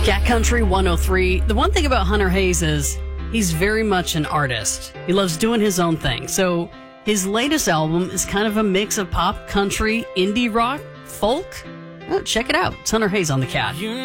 Cat Country 103. The one thing about Hunter Hayes is he's very much an artist. He loves doing his own thing. So his latest album is kind of a mix of pop, country, indie rock, folk. Oh, check it out. It's Hunter Hayes on the Cat.